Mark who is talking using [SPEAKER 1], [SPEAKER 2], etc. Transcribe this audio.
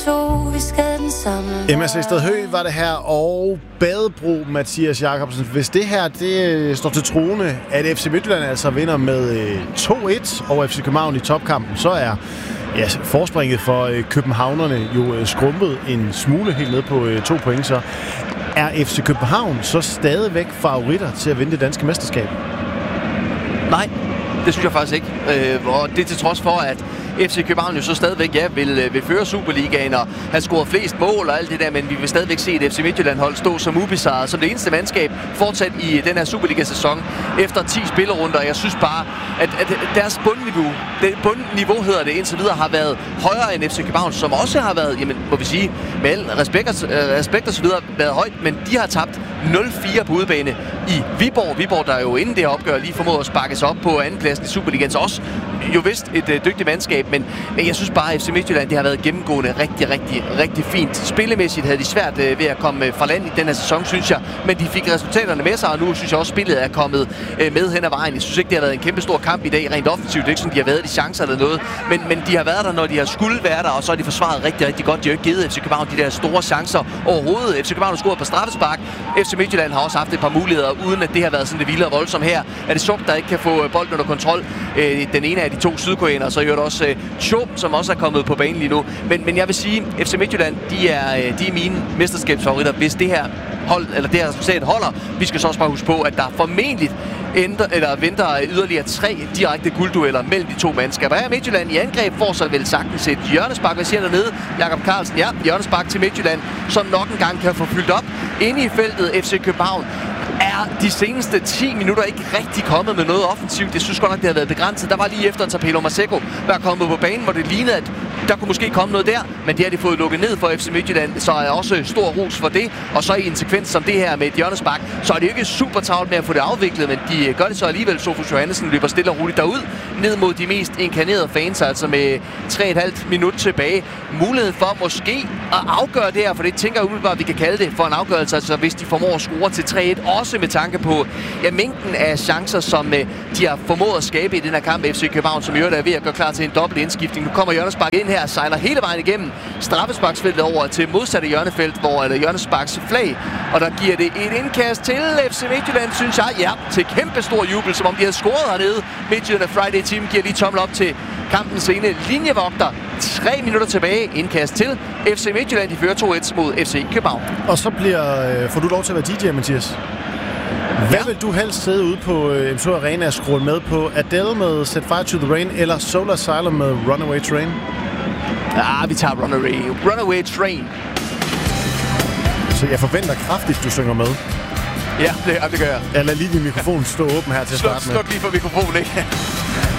[SPEAKER 1] to, vi skal den samme vej.
[SPEAKER 2] Emma Sæsted Høgh var det her, og Badebro, Mathias Jacobsen. Hvis det her det står til troende, at FC Midtjylland altså vinder med 2-1 over FC København i topkampen, så er forspringet for københavnerne jo skrumpet en smule helt ned på 2 point. Så er FC København så stadigvæk favoritter til at vinde det danske mesterskab?
[SPEAKER 3] Nej, det synes jeg faktisk ikke. Og det til trods for, at FC København jo så stadigvæk vil føre Superligaen og have scoret flest mål og alt det der, men vi vil stadigvæk se et FC Midtjylland-hold stå som ubesejret, som det eneste mandskab fortsat i den her Superliga-sæson efter 10 spillerunder. Jeg synes bare, at deres bundniveau hedder det indtil videre, har været højere end FC København, som også har været, jamen må vi sige, med al respekt og så videre, været højt, men de har tabt 0-4 på udebane i Viborg. Viborg, der jo inden det her opgør lige formåede at sparke sig op på andenpladsen i Superligaen, så også jo vist et dygtigt mandskab, men jeg synes bare, at FC Midtjylland, det har været gennemgående rigtig fint. Spillemæssigt havde de svært ved at komme fra land i den her sæson, synes jeg, men de fik resultaterne med sig, og nu synes jeg også, spillet er kommet med hen ad vejen. Jeg synes ikke, det har været en kæmpe stor kamp i dag, rent offensivt. Det er ikke sådan, de har været de chancer eller noget, men de har været der, når de har skulle være der, og så har de forsvaret rigtig godt. De har jo ikke givet FC København de der store chancer overhovedet. FC København har scoret på straffespark. FC Midtjylland har også haft et par muligheder, uden at det har været sådan det vilde og voldsomt her. Er det Suk, der ikke kan få bolden under kontrol? Den ene af de to sydkoreanere, og så gjorde også Chop, som også er kommet på banen lige nu. Men jeg vil sige, FC Midtjylland, de er mine mesterskabsfavoritter, hvis det her hold, eller det her resultat holder. Vi skal så også bare huske på, at der formentlig venter yderligere 3 direkte gulddueller mellem de to mandskaber. Her Midtjylland i angreb får så vel sagtens et hjørnespark. Hvad siger dernede? Jakob Carlsen, ja, hjørnespark til Midtjylland, som nok en gang kan få fyldt op. Inde i feltet FC København er de seneste 10 minutter ikke rigtig kommet med noget offensivt. Det synes godt nok, det har været begrænset. Der var lige efter en Tapelo Maseko, der er kommet på banen, hvor det lignede, at der kunne måske komme noget der, men det har de fået lukket ned for FC Midtjylland, så er også stor ros for det. Og så i en sekvens som det her med et hjørnespark, så er det jo ikke super travlt med at få det afviklet, men de gør det så alligevel. Sofus Johannesen løber stille og roligt derud, ned mod de mest inkarnerede fans, altså med 3,5 minutter tilbage. Mulighed for måske at afgøre det her, for det tænker jeg umiddelbart, at vi kan kalde det for en afgørelse, altså hvis de formår at score til 3-1, også med tanke på mængden af chancer, som de har formået at skabe i den her kamp FC København, som er ved at gøre klar til en dobbelt indskiftning. Nu kommer hjørnespark ind her, sejler hele vejen igennem straffesparksfeltet over til modsatte hjørnefelt, hvor er der hjørnesparks flag, og der giver det et indkast til FC Midtjylland, synes jeg, til kæmpe stor jubel, som om de havde scoret hernede. Midtjylland Friday Team giver lige tommel op til kampens ene linjevogter. 3 minutter tilbage, indkast til FC Midtjylland. De fører 2-1 mod FC København.
[SPEAKER 2] Og så får du lov til at være DJ, Mathias. Hvad vil du helst sidde ude på M2 Arena og skrue med på? Adele med Set Fire to the Rain eller Soul Asylum med Runaway Train?
[SPEAKER 3] Vi tager Runaway Train.
[SPEAKER 2] Så jeg forventer kraftigt, du synger med.
[SPEAKER 3] Ja, det gør jeg.
[SPEAKER 2] Jeg lader lige din mikrofon stå åben her til at starte med.
[SPEAKER 3] Sluk lige for mikrofonen, ikke?